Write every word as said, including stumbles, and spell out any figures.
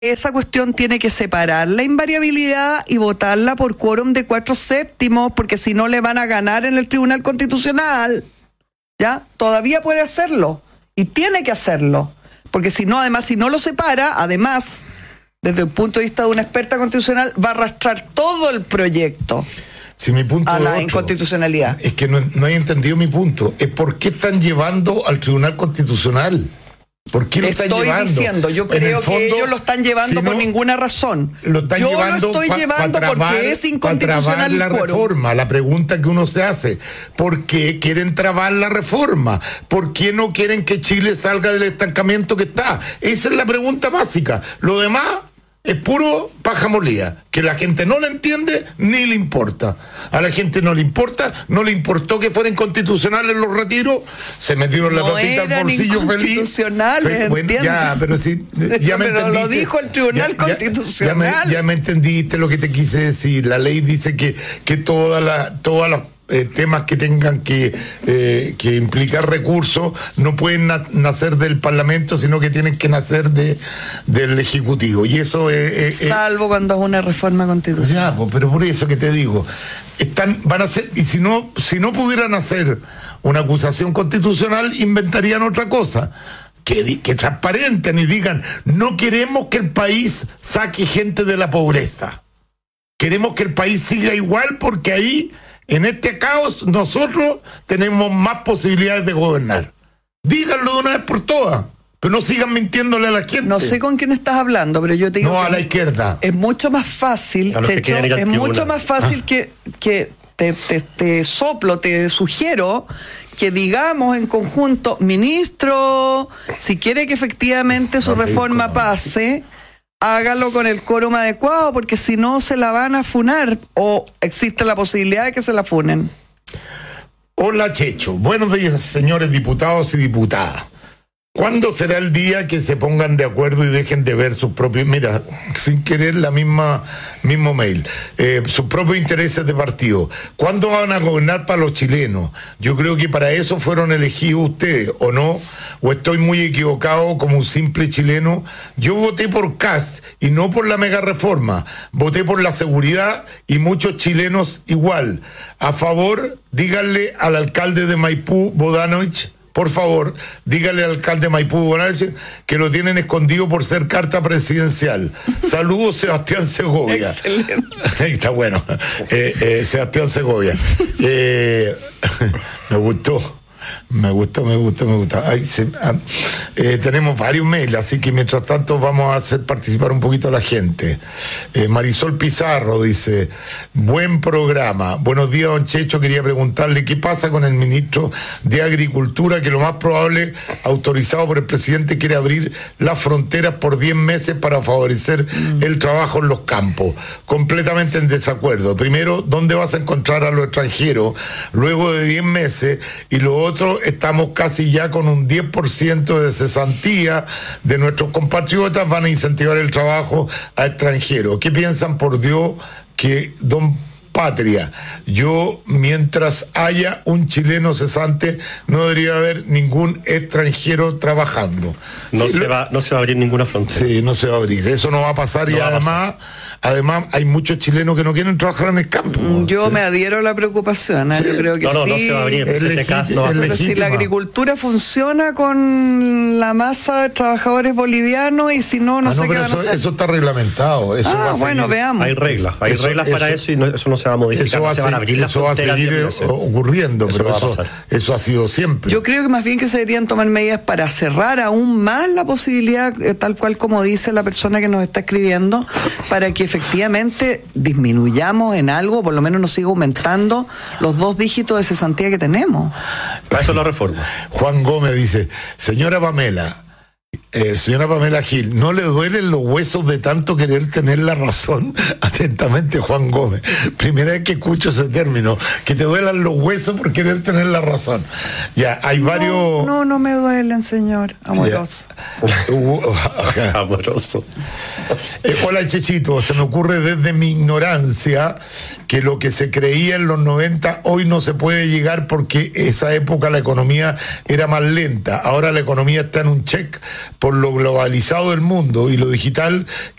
esa cuestión tiene que separar la invariabilidad y votarla por quórum de cuatro séptimos, porque si no le van a ganar en el Tribunal Constitucional. ¿Ya? Todavía puede hacerlo y tiene que hacerlo, porque si no, además, si no lo separa, además, desde el punto de vista de una experta constitucional, va a arrastrar todo el proyecto si mi punto a la otro, inconstitucionalidad. Es que no, no hay entendido mi punto. Es por qué están llevando al Tribunal Constitucional. ¿Por qué lo Estoy están llevando? diciendo, yo creo fondo, que ellos lo están llevando si no, por ninguna razón. Lo están yo llevando lo estoy pa, llevando pa trabar, porque es inconstitucional la el quórum. Reforma. La pregunta que uno se hace, ¿por qué quieren trabar la reforma? ¿Por qué no quieren que Chile salga del estancamiento que está? Esa es la pregunta básica. Lo demás es puro paja molida, que la gente no lo entiende ni le importa. A la gente no le importa, no le importó que fueran constitucionales los retiros, se metieron no la patita al bolsillo feliz. Fe, bueno, ya, pero sí, ya me pero entendiste. Lo dijo el Tribunal ya, Constitucional. Ya, ya, me, ya me entendiste lo que te quise decir. La ley dice que, que todas las toda la, eh, temas que tengan que, eh, que implicar recursos no pueden na nacer del Parlamento, sino que tienen que nacer de, del Ejecutivo. Y eso es... Eh, Salvo eh, cuando es una reforma constitucional. Ya, pues, pero por eso que te digo, están, van a ser, y si no, si no pudieran hacer una acusación constitucional, inventarían otra cosa. Que, que transparenten y digan, no queremos que el país saque gente de la pobreza. Queremos que el país siga igual porque ahí, en este caos, nosotros tenemos más posibilidades de gobernar. Díganlo de una vez por todas, pero no sigan mintiéndole a la gente. No sé con quién estás hablando, pero yo te digo... No, a la izquierda. Es mucho más fácil, Checho, es mucho más fácil ah. que... que Te, te, te soplo, te sugiero que digamos en conjunto, ministro, si quiere que efectivamente su no, reforma sí, pase, hágalo con el quórum adecuado, porque si no se la van a funar, o existe la posibilidad de que se la funen. Hola, Checho. Buenos días, señores diputados y diputadas. ¿Cuándo será el día que se pongan de acuerdo y dejen de ver sus propios, mira, sin querer la misma, mismo mail, eh, sus propios intereses de partido? ¿Cuándo van a gobernar para los chilenos? Yo creo que para eso fueron elegidos ustedes, ¿o no? ¿O estoy muy equivocado como un simple chileno? Yo voté por Kast y no por la mega reforma. Voté por la seguridad y muchos chilenos igual. A favor, díganle al alcalde de Maipú, Bodanovich, por favor, dígale al alcalde Maipú Bonache que lo tienen escondido por ser carta presidencial. Saludos, Sebastián Segovia. Excelente. Está bueno. Eh, eh, Sebastián Segovia. Eh, me gustó. Me gustó, me gustó, me gustó. Ay, se, ah, eh, tenemos varios mails, así que mientras tanto vamos a hacer participar un poquito a la gente. Eh, Marisol Pizarro dice, buen programa. Buenos días, don Checho. Quería preguntarle qué pasa con el ministro de Agricultura, que lo más probable, autorizado por el presidente, quiere abrir las fronteras por diez meses para favorecer mm. el trabajo en los campos. Completamente en desacuerdo. Primero, ¿dónde vas a encontrar a los extranjeros luego de diez meses? Y lo otro, estamos casi ya con un diez por ciento de cesantía de nuestros compatriotas, van a incentivar el trabajo a extranjeros. ¿Qué piensan, por Dios, que don Patria? Yo, mientras haya un chileno cesante, no debería haber ningún extranjero trabajando. No, sí, se, va, no se va a abrir ninguna frontera. Sí, no se va a abrir. Eso no va a pasar no y además, además hay muchos chilenos que no quieren trabajar en el campo. Yo sí. me adhiero a la preocupación. ¿eh? Sí. Yo creo que no, no, sí. no se va a abrir. En este caso no va a Pero si la agricultura funciona con la masa de trabajadores bolivianos y si no, no ah, sé no, qué van eso, a hacer. Eso está reglamentado. Eso ah, bueno, veamos. Hay reglas, hay eso, reglas para eso, eso y no, eso no se va a modificar. Eso va, no se van a abrir las eso va a seguir ocurriendo, eso pero va eso, eso ha sido siempre. Yo creo que más bien que se deberían tomar medidas para cerrar aún más la posibilidad, eh, tal cual como dice la persona que nos está escribiendo, para que efectivamente disminuyamos en algo, por lo menos nos siga aumentando los dos dígitos de cesantía que tenemos. Para eso la reforma. Juan Gómez dice, señora Pamela, Eh, señora Pamela Gil, ¿no le duelen los huesos de tanto querer tener la razón? Atentamente, Juan Gómez. Primera vez que escucho ese término, que te duelan los huesos por querer tener la razón. Ya, hay no, varios... No, no me duelen, señor. Amoroso. Amoroso. Eh, hola, Chechito. Se me ocurre desde mi ignorancia que lo que se creía en los noventa hoy no se puede llegar porque esa época la economía era más lenta. Ahora la economía está en un check por lo globalizado del mundo y lo digital